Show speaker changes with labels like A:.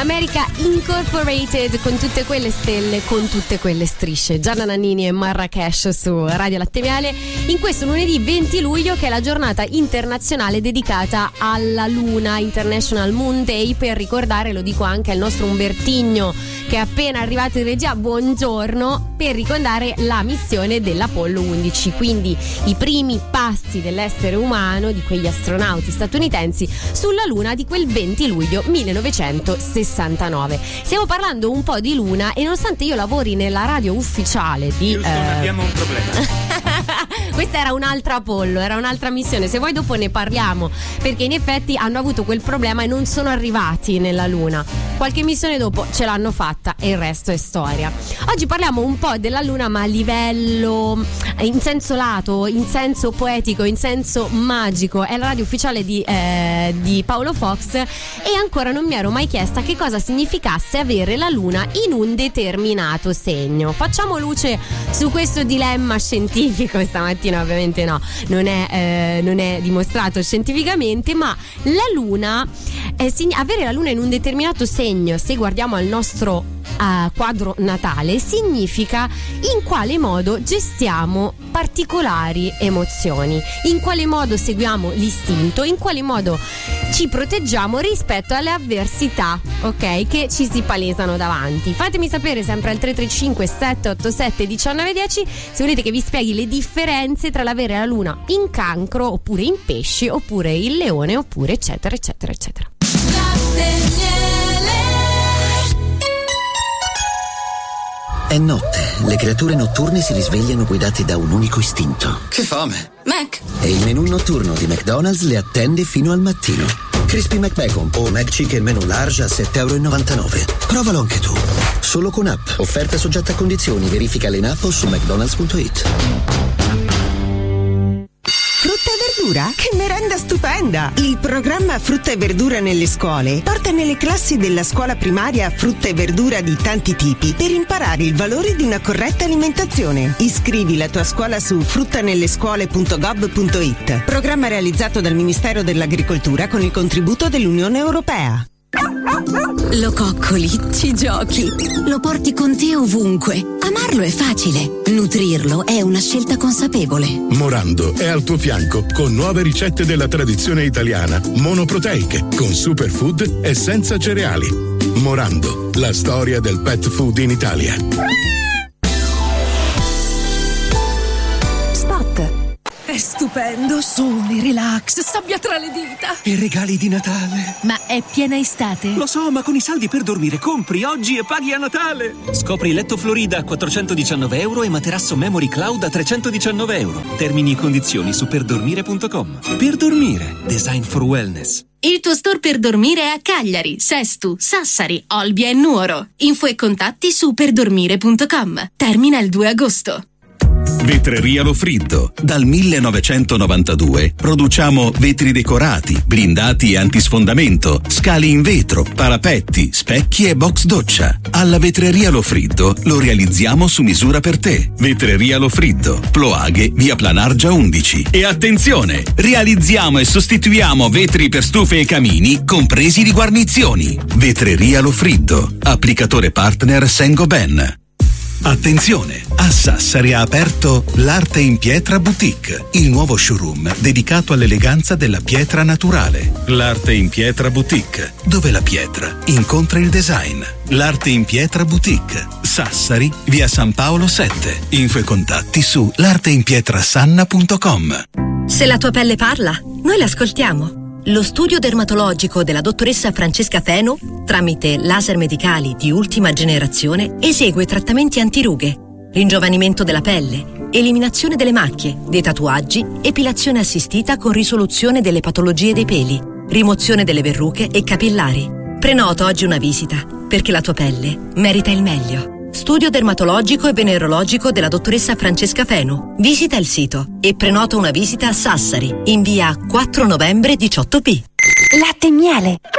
A: America Incorporated, con tutte quelle stelle, con tutte quelle strisce. Gianna Nannini e Marrakesh su Radio Latte Miele in questo lunedì 20 luglio, che è la giornata internazionale dedicata alla Luna, International Moon Day, per ricordare, lo dico anche al nostro Umbertigno che è appena arrivato in regia, buongiorno, per ricordare la missione dell'Apollo 11, quindi i primi passi dell'essere umano, di quegli astronauti statunitensi sulla Luna di quel 20 luglio 1969. Stiamo parlando un po' di Luna e nonostante io lavori nella radio ufficiale di
B: abbiamo un problema.
A: Questa era un'altra Apollo, era un'altra missione, se vuoi dopo ne parliamo, perché in effetti hanno avuto quel problema e non sono arrivati nella Luna. Qualche missione dopo ce l'hanno fatta e il resto è storia. Oggi parliamo un po' della Luna, ma a livello, in senso lato, in senso poetico, in senso magico. È la radio ufficiale di Paolo Fox e ancora non mi ero mai chiesta che cosa significasse avere la Luna in un determinato segno. Facciamo luce su questo dilemma scientifico stamattina, ovviamente no, non è dimostrato scientificamente, ma la Luna, avere la Luna in un determinato segno, se guardiamo al nostro quadro natale, significa in quale modo gestiamo particolari emozioni, in quale modo seguiamo l'istinto, in quale modo ci proteggiamo rispetto alle avversità, ok, che ci si palesano davanti. Fatemi sapere sempre al 335 787 1910 se volete che vi spieghi le differenze tra l'avere la Luna in Cancro oppure in Pesci oppure in Leone oppure eccetera eccetera eccetera.
C: È notte, le creature notturne si risvegliano guidate da un unico istinto.
D: Che fame!
E: Mac!
C: E il menù notturno di McDonald's le attende fino al mattino. Crispy McBacon o McChicken menù large a €7,99. Provalo anche tu. Solo con app. Offerta soggetta a condizioni. Verifica in app o su mcdonalds.it.
F: Frutta e verdura? Che merenda stupenda! Il programma Frutta e Verdura nelle scuole porta nelle classi della scuola primaria frutta e verdura di tanti tipi per imparare il valore di una corretta alimentazione. Iscrivi la tua scuola su fruttanellescuole.gov.it. Programma realizzato dal Ministero dell'Agricoltura con il contributo dell'Unione Europea.
E: Lo coccoli, ci giochi, lo porti con te ovunque. Amarlo è facile, nutrirlo è una scelta consapevole.
G: Morando è al tuo fianco con nuove ricette della tradizione italiana, monoproteiche, con superfood e senza cereali. Morando, la storia del pet food in Italia.
H: È stupendo, sole, relax, sabbia tra le dita.
I: E regali di Natale.
H: Ma è piena estate?
I: Lo so, ma con i saldi per dormire compri oggi e paghi a Natale. Scopri letto Florida a €419 e materasso Memory Cloud a €319. Termini e condizioni su perdormire.com. Per dormire, design for wellness.
H: Il tuo store per dormire è a Cagliari, Sestu, Sassari, Olbia e Nuoro. Info e contatti su perdormire.com. Termina il 2 agosto.
J: Vetreria Lo Friddo. Dal 1992 produciamo vetri decorati, blindati e antisfondamento, scali in vetro, parapetti, specchi e box doccia. Alla Vetreria Lo Friddo lo realizziamo su misura per te. Vetreria Lo Friddo, Ploaghe, via Planargia 11. E attenzione, realizziamo e sostituiamo vetri per stufe e camini, compresi di guarnizioni. Vetreria Lo Friddo, applicatore partner Saint-Gobain. Attenzione! A Sassari ha aperto l'Arte in Pietra Boutique, il nuovo showroom dedicato all'eleganza della pietra naturale. L'Arte in Pietra Boutique, dove la pietra incontra il design. L'Arte in Pietra Boutique, Sassari, via San Paolo 7. Info e contatti su l'arteinpietrasanna.com.
E: Se la tua pelle parla, noi l'ascoltiamo. Lo studio dermatologico della dottoressa Francesca Feno, tramite laser medicali di ultima generazione, esegue trattamenti antirughe, ringiovanimento della pelle, eliminazione delle macchie, dei tatuaggi, epilazione assistita con risoluzione delle patologie dei peli, rimozione delle verruche e capillari. Prenota oggi una visita, perché la tua pelle merita il meglio. Studio dermatologico e venerologico della dottoressa Francesca Feno. Visita il sito e prenota una visita a Sassari, in via 4 novembre 18B.
K: Latte Miele,